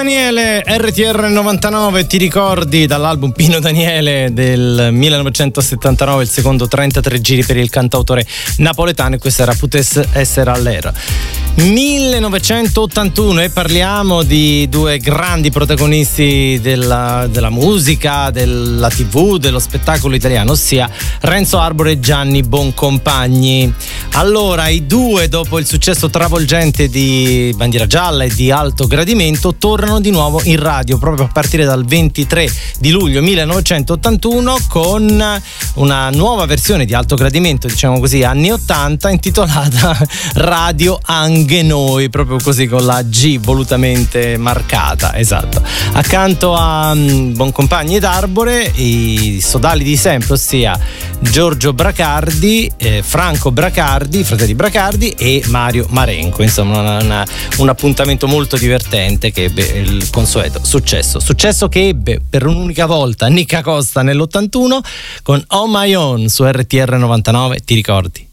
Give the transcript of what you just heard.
Daniele, RTR 99, ti ricordi, dall'album Pino Daniele del 1979, il secondo 33 giri per il cantautore napoletano, e questa era Potesse essere all'era. 1981, e parliamo di due grandi protagonisti della musica, della TV, dello spettacolo italiano, ossia Renzo Arbore e Gianni Boncompagni. Allora, i due, dopo il successo travolgente di Bandiera Gialla e di Alto Gradimento, tornano di nuovo in radio proprio a partire dal 23 di luglio 1981 con una nuova versione di Alto Gradimento, diciamo così, anni 80, intitolata Radio Anche Noi, proprio così, con la G volutamente marcata, esatto. Accanto a Boncompagni ed Arbore, i sodali di sempre, ossia Giorgio Bracardi, Franco Bracardi, fratelli Bracardi, e Mario Marenco. Insomma, un appuntamento molto divertente che ebbe il consueto successo che ebbe per un'unica volta Nicca Costa nell'81 con On My Own su RTR 99, ti ricordi?